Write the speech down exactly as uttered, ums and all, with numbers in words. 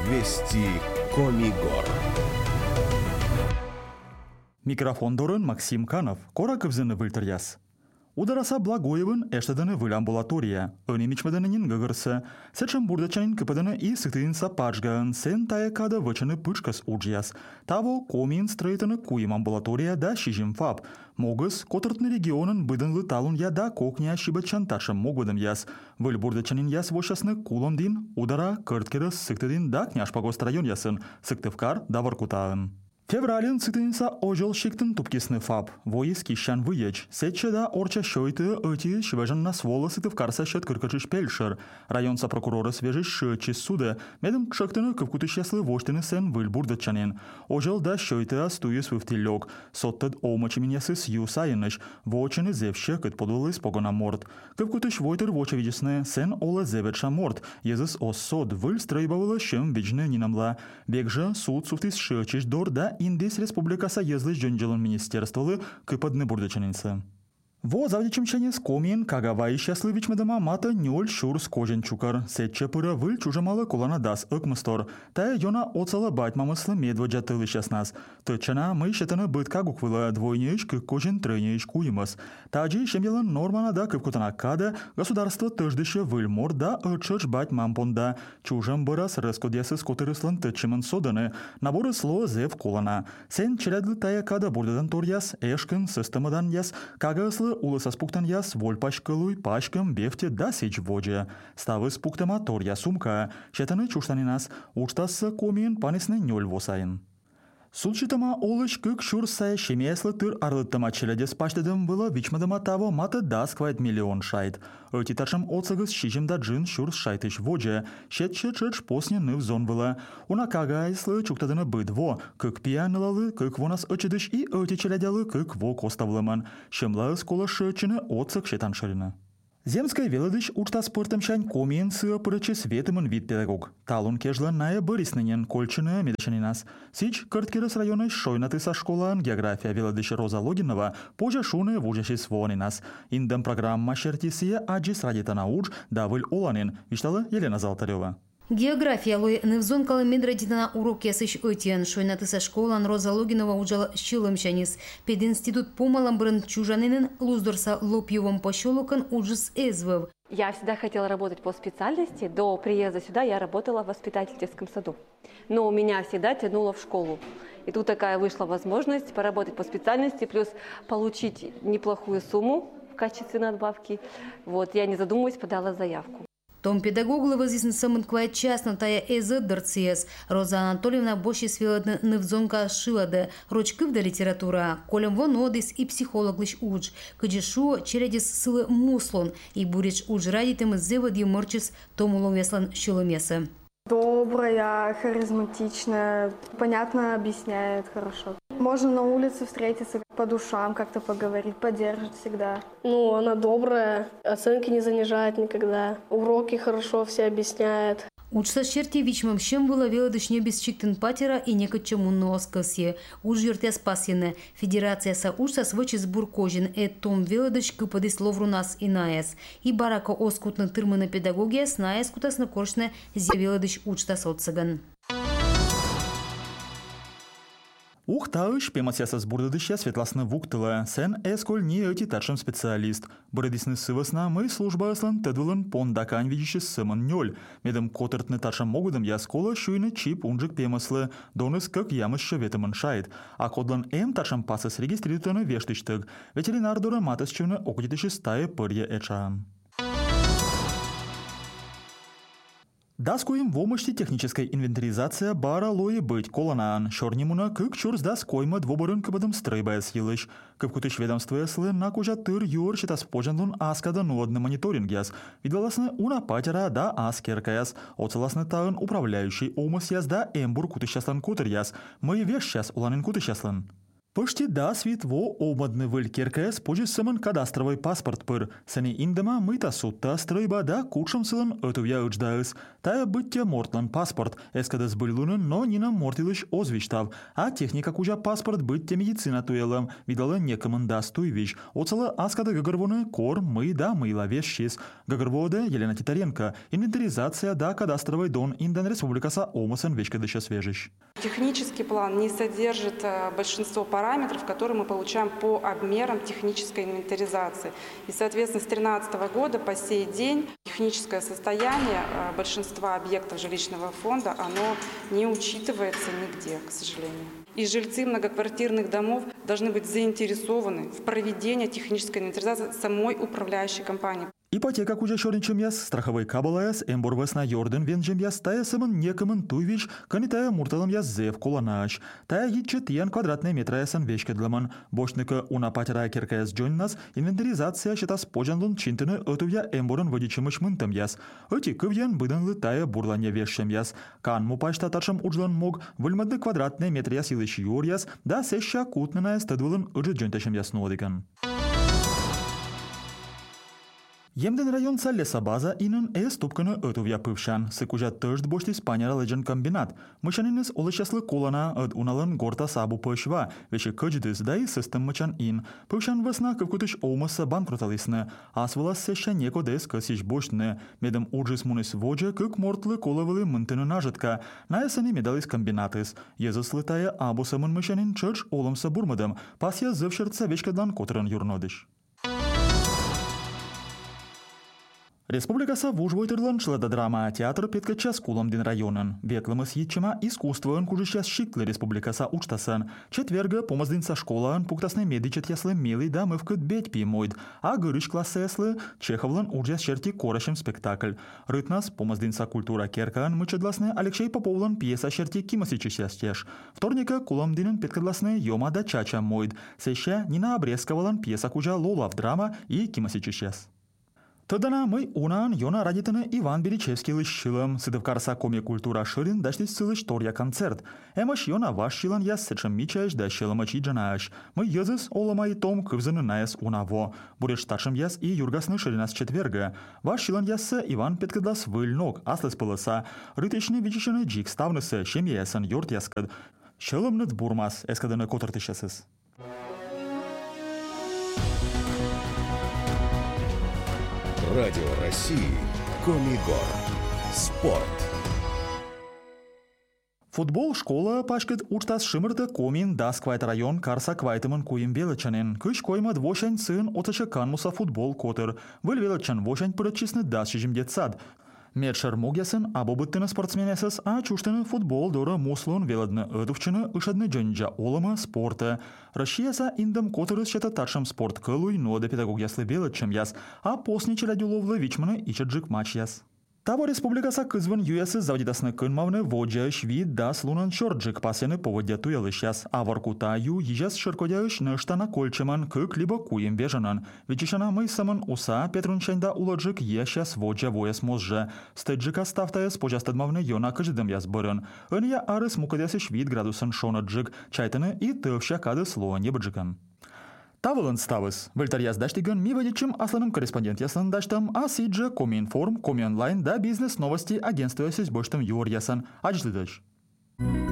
Вести Комигор. Микрофон дорын Максим Канов. Кора кывзыны выльтыряс. Удараса Благоевын эштедыны выл амбулатория. Ыны мичмедынынин гыгырсы. Сечем бурдачанин кыпыдыны и сыктыынса пачган. Сен таякада вычыны пычкас уджияс. Таво комин стройтыны куим амбулатория да шижим фаб. Могыс котыртны регионын быдынлы талун я да кокня шибачан ташым могудым яс. Выл бурдачанин яс вошасны кулондин. Удара кырткеры сыктыдин да княшпагост район ясын. Сыктывкар да варкутаын. Февралин цитынса ожил шиктын тупкисны фаб. Воис кищан выеч. Сетче да орча шойты эти швежан на свола сытывкарса щет кыркачыш пельшер. Районса прокурора свежиш шычис суды. Медым кшыктыны кывкутыш яслы воштыны сен выль бурдачанин. Ожил да шойты астуис вывтилёк. Соттыд омачымин ясы сью сайыныш. Вочыны зевще кыт подулы спогона морд. Кывкутыш войтыр воча видесны сен ола зеветша морд. Езыс ос сод выль стройбавыла шым виджны нинамла. Бегжа суд суфтис шычиш дор да Индис республикаса езлы жөнжелын министерстволы кыпадны бурдачанинсы. Во завдячимчане с комин кагавай счастливич медама мата нёль шур с кожен чукар. Сетче пыра выль чужамалы кулана дас ыкмыстор. Тая йона оцала бать мамыслы медводжа тылы щаснас. Тычана мы щетаны быт кагук выла двойнеич кы кожен тройнеич куимас. Таджи шемелын нормана да кывкутана када государство тыждыще выль морда ычыч бать мампонда. Чужам бырас рыскодесы скотырыслын тычымын соданы. Наборы сло зев кулана. Сен челядлы тая када бурдадан торяс, эшкын системадан яс, кагаслы улыса спуктан яс воль пачкалуй пачкам бефте да сеч воджа. Ставы спуктама торя сумка. Щетаны чуштанинас. Учтасы комин панесны нёль восайын. Сулчитама олыш кык шурсай шемеслы тыр арлыттама челядес паштедым было вичмадыма таво маты дасквайт миллион шайт. Öti ташым оцыгыз шижим да джин шурс шайтыш воджа. Щетче чыч посне ныв зон было. Уна кагайслы чуктадыны быдво. Кык пиянылалы, кык вонас ычыдыш и öti челядялы кык во коставлыман. Шемлы скола шычыны оцык шетан шырыны. Земская велодыш учта спортом шань комин сы пырычы светымын вид педагог. Талун кежла ная бырыснынен кольчыны медачанинас. Сич кырткерыс районы шойнаты со школан география велодыш Роза Логинова позже шуны вужащий свонинас. Индем программа шертисия аджис радита науч давыль оланин, виштала Елена Золотарева. География лой невзонкалы медрадитана урок ясыш өтен. Шойнатыса школан Роза Логинова уджала щылым шанис. Пединститут помалам брын чужанынын луздорса лопьевым пощелокан уджис эзвыв. Я всегда хотела работать по специальности. До приезда сюда я работала в воспитательском саду. Но меня всегда тянуло в школу. И тут такая вышла возможность поработать по специальности, плюс получить неплохую сумму в качестве надбавки. Вот, я не задумываясь подала заявку. Том педагоглы возисны самын квай частно тая эзы дырциес. Роза Анатольевна боши свеладны невзонка шилады. Рочкывда литература. Колем вон одис и психологлыш удж. Кыджишу чередис сылы муслон. И бурич удж радитым зевадью морчис томулом веслан шиломеса. Добрая, харизматичная, понятно объясняет хорошо. Можно на улице встретиться, по душам как-то поговорить, поддержит всегда. Ну, она добрая, оценки не занижает никогда, уроки хорошо все объясняет. Учса черти вичмам щем было велодышне без чиктын патера и некотчему носкосе. Уж юртя спасены. Федерация са учса свочи сбур кожин, э том велодыш кыпадыс ловрунас и наес. И барака оскутны тырмына педагогия с наес кутасны коршны зе велодыш учта соцсаган. Ух таыш пемасяса сбурдыдыща светласны вуктыла. Сен эсколь не эти тачым специалист. Бырыдисны сывасна мы служба аслан тедвылын пондакань видиши сымын нёль. Медым котыртны тачым могудым яскола шуйны чип унжик пемаслы. Доныс как ямышшы ветымын шайт. А кодлан эм тачым пасыс регистрирутыны вештыштык. Ветеринар дора матысчыны окудитыши стае пырье эчан. Даскуем в омыште техническая инвентаризация бара лои быть колонан. Шорнимуна кык чурс даскойма двоборын кыбадым стройбая силыш. Кыпкутыш ведомствуя слы на кужа тыр юр щитас пожанлун аскада нуодны мониторингяс. Видваласны уна патера да аскеркаяс. Оцеласны таын управляющий омыс яс да эмбур кутышаслан кутыряс. Мы веш щас уланын кутышаслан. Почти да свит во обмадны выль керкес позже самын кадастровый паспорт пыр. Сани индема мыта сутта стройба да кучшым сылын ötüvya ычдаыс. Тая бытте мортлан паспорт. Эскадас быллунын, но нина мортилыш озвиштав. А техника кужа паспорт бытте медицина туелым. Видала некымын да стуйвич. Оцала аскада гагырвоны кор мы да мыла вещис. Гагырводе Елена Титаренко. Инвентаризация да кадастровый дон Индан Республикаса омысын вечкадыша свежищ. Технический план не содержит большинство параметров, которые мы получаем по обмерам технической инвентаризации. И, соответственно, с две тысячи тринадцатого года по сей день техническое состояние большинства объектов жилищного фонда, оно не учитывается нигде, к сожалению. И жильцы многоквартирных домов должны быть заинтересованы в проведении технической инвентаризации самой управляющей компании. Ипотека кужа шорничем яс, страховой кабалаяс, эмборвес на Йордан венжем яс, тая самын некымын туйвич, кани тая мурталым яс зев коланаш. Тая гитче тиян квадратный метра ясан вешкедламын. Бошныка уна патера керка яс джоннас, инвентаризация считас поджанлын чинтыны ötüvya эмборын водичымыш мынтым яс. Öti кывьян быдынлы тая бурланья вешшем яс. Кан мупашта таршым уджлан мог, выльмадны квадратный метр яс илыш юр яс, да сеща кутнына яс тадвылын ыджы джонташем яс нодыган. Емден район са лесабаза инын эс тупканы ötüvya пывшан. Сыкужа тышт боштис паняра леджен комбинат. Мышанинес олышаслы колана ыд уналын горта сабу пышва, веше кычдыс да и сыстым мычан ин. Пывшан весна кывкутыш олмаса банкроталисны. Асвала сеща неко дес кысиш боштны. Медым уджис мунис воджа кык мортлы колавылы мынтыны нажытка. Наесани медалис комбинатыс. Езыслы тая абусамын мышанин чырч олымса бурмадым. Пасья зывшыртса вечкадан котырын юрнодыш. Республикаса вужвойтырлан члада драма театр петкача скулам дин районын. Ветлымыс етчима искусствын кужищас шиклы республикаса учтасын. Четверга помаздинца школаан пуктасны медичет яслы милый да мывкыт беть пимойд. А гырыш классы яслы Чеховлан урджас черти корашем спектакль. Рытнас помаздинца культура керкаан мычедласны Алексей Поповлан пьеса черти кимасичисяс теш. Вторника кулам динын петкадласны Йома да Чача мойд. Сеща Нина Обрезковалан пьеса кужа Лолав драма и кимасичисяс. Тăдăна мăi унан Йона радитăнă Иван Беричевский лășчилăm, сыдăвкарса коме культура шырин даштис сылыш торя концерт. Эмăш Йона вашчилан яс сечем мичаеш да щелăмăчи джанаеш. Мăi йăзыс олăма и том кывзăны наес унаво. Буреш таршым яс и юргасны шыринас четверга. Вашчилан яссы Иван петкăдлас выльнок, аслăс пăлăса. Рытешны вичишăны джик ставнысы, шем ясăн йорт яскăд. Щелăмнăт бурмас, эскăдăнă котыртышесыс. Радио России Комигор. Спорт. Футбол школа пашкет учтас шымырты комин дас квайт район карса квайтымын куим велычанен. Кыш коймад вошань сын отача канмуса футбол котыр. Выл велычан вошань пырытчисны дас шижим детсад. Медшер могясын абобыттыны спортсменесыз, а чуштыны футбол доры муслун веладны ыдывчыны ышадны жонжа олымы спорты. Россияса индым котырыз шета таршым спорт кылуй нода педагогияслы велычым яс, а посничы радиоловлы вичмыны ичаджик матч яс. Таво республикаса кызвын юясы завдидасны кынмавны воджа швид дас лунан чорджик пасены поводя туялыш яс, а варкута ю ежас шыркодяыш ныштана кольчыман кык либо куем вежанан. Вичишана мыйсамын уса Петрунчаньда уладжик ешяс воджа вояс можжа. Стыджика ставтаяс пожастадмавны йона кыждым яс бырын. Ынья арыс мукадясы швид градусын шонаджик, чайтыны и тывща кады слоан ебыджикан. Тавылын ставыз. Выльтар яздаштиган ми водичим асланым корреспондент ясан даштам, а сиджа Коминформ, Коми онлайн да бизнес новости агентства сеть боштам юр ясан. Адждыдыш.